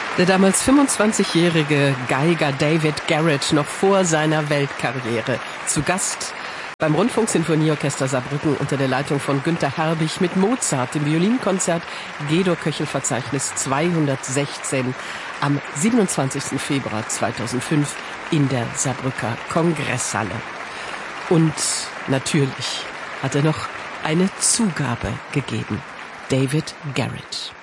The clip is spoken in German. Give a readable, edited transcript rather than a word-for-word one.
Der damals 25-jährige Geiger David Garrett noch vor seiner Weltkarriere zu Gast beim Rundfunksinfonieorchester Saarbrücken unter der Leitung von Günter Herbig mit Mozart im Violinkonzert G-Dur-Köchel-Verzeichnis 216 am 27. Februar 2005 in der Saarbrücker Kongresshalle. Und natürlich hat er noch eine Zugabe gegeben. David Garrett.